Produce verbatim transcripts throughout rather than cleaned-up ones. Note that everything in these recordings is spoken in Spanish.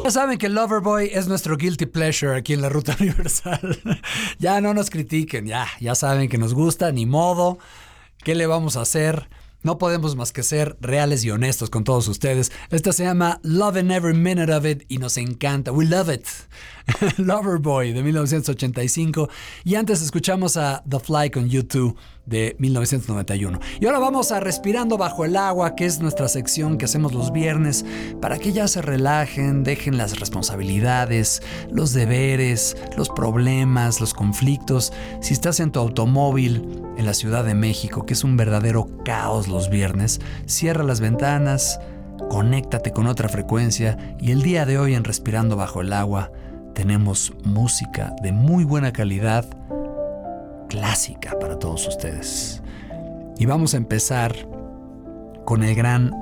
Ya saben que Loverboy es nuestro guilty pleasure aquí en la Ruta Universal. Ya no nos critiquen, ya, ya saben que nos gusta, ni modo. ¿Qué le vamos a hacer? No podemos más que ser reales y honestos con todos ustedes. Esta se llama Lovin' Every Minute of It y nos encanta. We love it. Loverboy de mil novecientos ochenta y cinco. Y antes escuchamos a The Fly con U dos de mil novecientos noventa y uno. Y ahora vamos a Respirando Bajo el Agua, que es nuestra sección que hacemos los viernes para que ya se relajen, dejen las responsabilidades, los deberes, los problemas, los conflictos. Si estás en tu automóvil en la Ciudad de México, que es un verdadero caos los viernes, cierra las ventanas, conéctate con otra frecuencia y el día de hoy en Respirando Bajo el Agua tenemos música de muy buena calidad, clásica para todos ustedes. Y vamos a empezar con el gran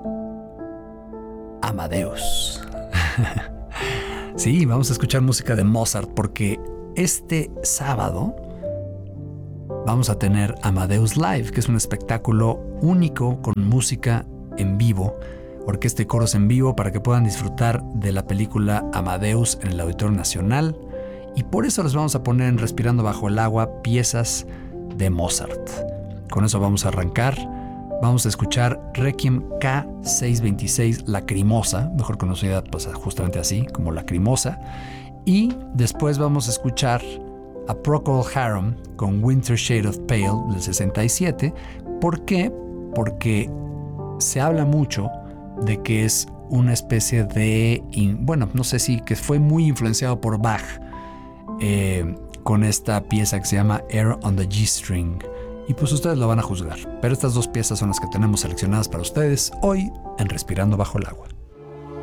Amadeus. Sí, vamos a escuchar música de Mozart porque este sábado vamos a tener Amadeus Live, que es un espectáculo único con música en vivo, orquesta y coros en vivo para que puedan disfrutar de la película Amadeus en el Auditorio Nacional. Y por eso les vamos a poner en Respirando Bajo el Agua piezas de Mozart. Con eso vamos a arrancar. Vamos a escuchar Requiem K seiscientos veintiséis Lacrimosa, mejor conocida pues, justamente así, como Lacrimosa. Y después vamos a escuchar a Procol Harum con Winter Shade of Pale del sesenta y siete. ¿Por qué? Porque se habla mucho de que es una especie de, bueno, no sé si que fue muy influenciado por Bach, eh, con esta pieza que se llama Air on the G-String. Y pues ustedes lo van a juzgar. Pero estas dos piezas son las que tenemos seleccionadas para ustedes hoy en Respirando Bajo el Agua.